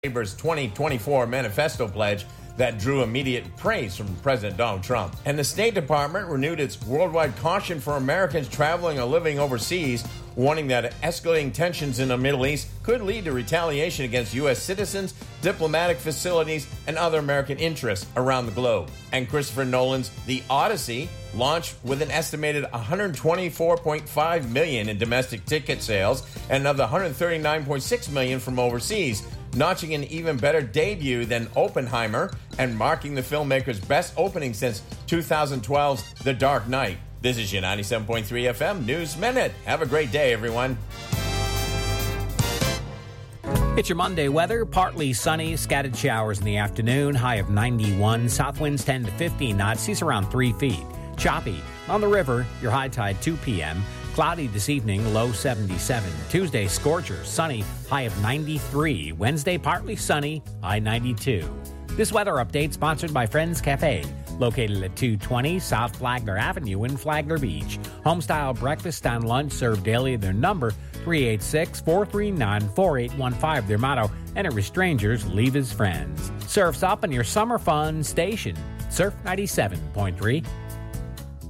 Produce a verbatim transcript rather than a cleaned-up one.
Labor's twenty twenty-four manifesto pledge that drew immediate praise from President Donald Trump. And the State Department renewed its worldwide caution for Americans traveling or living overseas, warning that escalating tensions in the Middle East could lead to retaliation against U S citizens, diplomatic facilities, and other American interests around the globe. And Christopher Nolan's The Odyssey launched with an estimated one hundred twenty-four point five million dollars in domestic ticket sales and another one hundred thirty-nine point six million dollars from overseas, notching an even better debut than Oppenheimer and marking the filmmaker's best opening since two thousand twelve's The Dark Knight. This is your ninety-seven point three F M News Minute. Have a great day, everyone. It's your Monday weather. Partly sunny, scattered showers in the afternoon. High of ninety-one. South winds ten to fifteen knots. Seas around three feet. Choppy. On the river, your high tide two p.m. Cloudy this evening, low seventy-seven. Tuesday, scorcher, sunny, high of ninety-three. Wednesday, partly sunny, high ninety-two. This weather update sponsored by Friends Cafe, located at two twenty South Flagler Avenue in Flagler Beach. Homestyle breakfast and lunch served daily. Their number, three eight six, four three nine, four eight one five. Their motto, enter with strangers, leave as friends. Surf's up on your summer fun station. Surf ninety-seven point three